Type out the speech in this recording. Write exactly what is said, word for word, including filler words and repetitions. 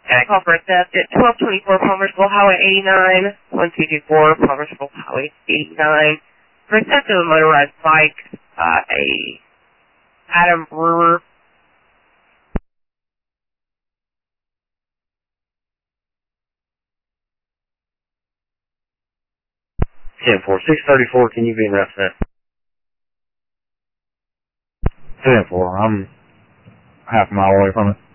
And I call for a theft at twelve twenty-four Palmersville Highway eighty-nine, one two two four Palmersville Highway eighty-nine. For a theft of a motorized bike, uh, a Adam Brewer. ten four, six thirty-four, can you be in route set? ten four, I'm half a mile away from it.